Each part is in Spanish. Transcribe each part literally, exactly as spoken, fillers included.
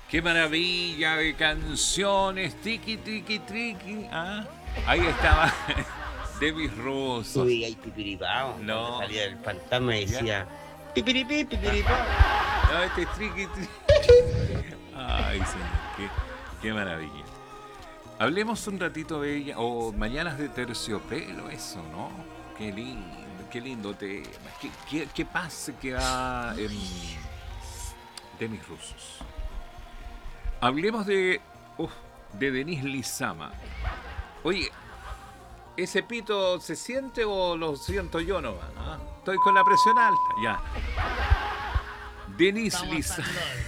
Qué maravilla de canciones, tiki, tiki, tiki. ¿Ah? Ahí estaba Demis Roussos. Uy, hay pipiripao. No. Cuando salía el fantasma y decía, pipiripí, pipiripao. No, este es triqui, triqui. Ay, señor, qué, qué maravilla. Hablemos un ratito de ella, o Mañanas de Terciopelo, eso, ¿no? Qué lindo, qué lindo tema. Qué, qué, qué pase que va en Demis Roussos. Hablemos de, uf, de Denise Lizama. Oye, ¿ese pito se siente o lo siento yo nomás? ¿Ah? Estoy con la presión alta, ya. Denise Lizama.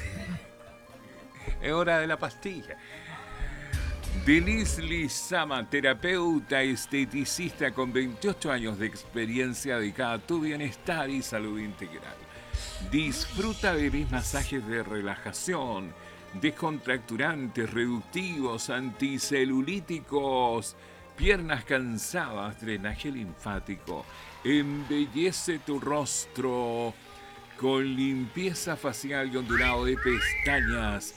Es hora de la pastilla. Denise Lizama, terapeuta esteticista con veintiocho años de experiencia dedicada a tu bienestar y salud integral. Disfruta de mis masajes de relajación, descontracturantes, reductivos, anticelulíticos, piernas cansadas, drenaje linfático. Embellece tu rostro con limpieza facial y ondulado de pestañas.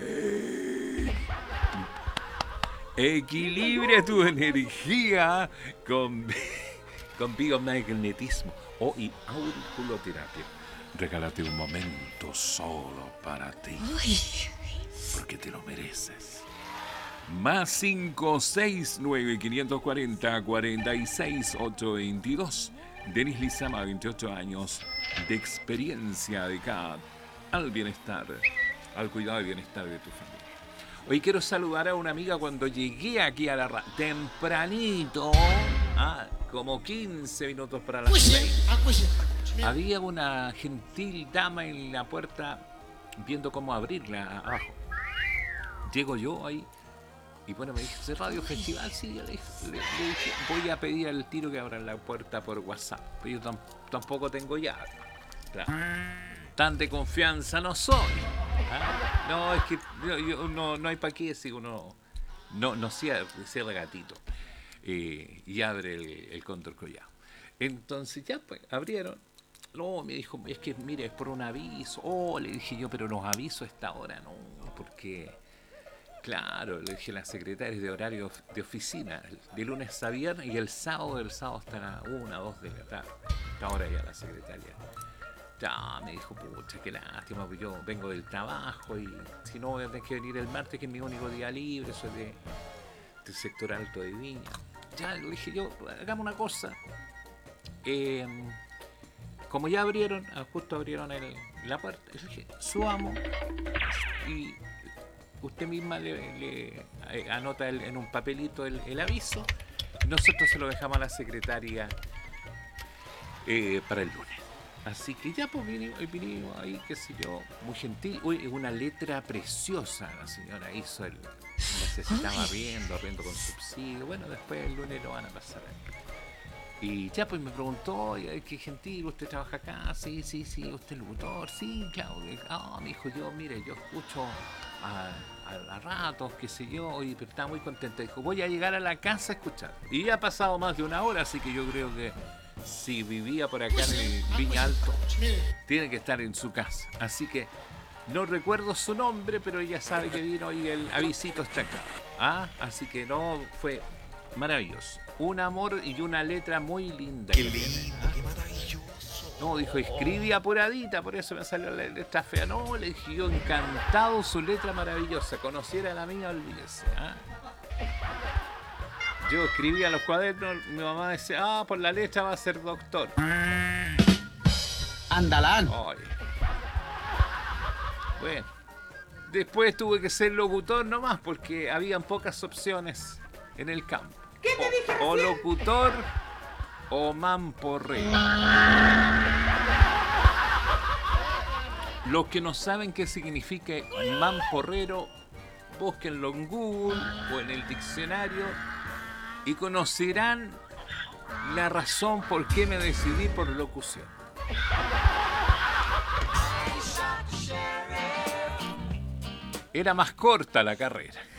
Equilibra tu energía con, con biomagnetismo o y auriculoterapia. Regálate un momento solo para ti. Porque te lo mereces. Más cinco seis nueve cinco cuatro cero cuatro seis ocho dos. Denise Lizama, veintiocho años de experiencia dedicada al bienestar, al cuidado y bienestar de tu familia. Hoy quiero saludar a una amiga cuando llegué aquí a la radio, tempranito, ah, como quince minutos para las seis. Había una gentil dama en la puerta viendo cómo abrirla abajo. Llego yo ahí y bueno, me dice, Radio Festival, sí, yo le dije, le, le dije, voy a pedir al tiro que abran la puerta por WhatsApp, pero yo tam, tampoco tengo llave. Claro. Tan de confianza no soy. ¿Ah? No, es que yo, yo, no, no hay para qué si uno no, no cierra, cierra gatito eh, y abre el, el control collado. Entonces ya pues abrieron. No, me dijo, es que mire, es por un aviso. Oh, le dije yo, pero los avisos a esta hora no, porque claro, le dije, la secretaria es de horario de oficina, de lunes a viernes y el sábado, el sábado hasta la una, dos de la tarde. Ahora ya la secretaria. Ya, me dijo, pucha, qué lástima, pues yo vengo del trabajo y si no voy a tener que venir el martes, que es mi único día libre, soy de, del sector alto de Viña. Ya, le dije yo, hagamos una cosa. Eh, como ya abrieron, justo abrieron el, la puerta, le dije, subamos y usted misma le, le anota el, en un papelito el, el aviso. Nosotros se lo dejamos a la secretaria eh, para el lunes. Así que ya pues vinimos, vinimos ahí, qué sé yo, muy gentil. Uy, una letra preciosa la señora hizo, el necesitaba arriendo, arriendo con subsidio. Bueno, después el lunes lo van a pasar ahí. Y ya pues me preguntó, qué gentil, ¿usted trabaja acá? Sí, sí, sí, ¿usted es locutor? Sí, claro. Ah, me dijo yo, mire, yo escucho a, a, a ratos, qué sé yo, y pero estaba muy contenta. Dijo, voy a llegar a la casa a escuchar. Y ya ha pasado más de una hora, así que yo creo que si vivía por acá en el Viña Alto, tiene que estar en su casa. Así que no recuerdo su nombre, pero ella sabe que vino y el avisito está acá. ¿Ah? Así que no, fue maravilloso. Un amor y una letra muy linda. Qué lindo, ¿ah? Qué maravilloso. No, dijo, escribí apuradita, por eso me salió la letra fea. No, le dije yo, encantado, su letra maravillosa. Conociera la mía, olvídese. ¿Ah? Yo escribía los cuadernos, mi mamá decía, ah, por la letra va a ser doctor. Andalán. Ay. Bueno, después tuve que ser locutor nomás porque habían pocas opciones en el campo. ¿Qué te dije O, o recién? locutor o mamporrero. Los que no saben qué significa mamporrero, búsquenlo en Google o en el diccionario y conocerán la razón por qué me decidí por locución. Era más corta la carrera.